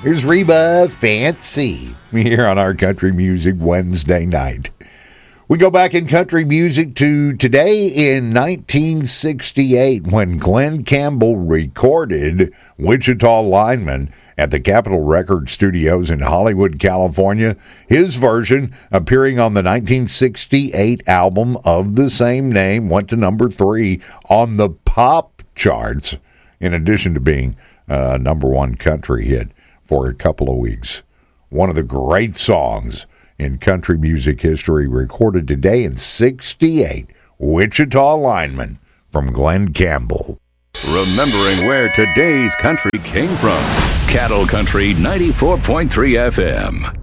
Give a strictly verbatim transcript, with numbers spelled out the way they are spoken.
Here's Reba Fancy here on our Country Music Wednesday night. We go back in country music to today in nineteen sixty-eight when Glen Campbell recorded Wichita Lineman at the Capitol Record Studios in Hollywood, California. His version, appearing on the nineteen sixty-eight album of the same name, went to number three on the pop charts, in addition to being a number one country hit for a couple of weeks. One of the great songs in country music history, recorded today in sixty-eight, Wichita Lineman from Glen Campbell. Remembering where today's country came from. Cattle Country ninety-four point three F M.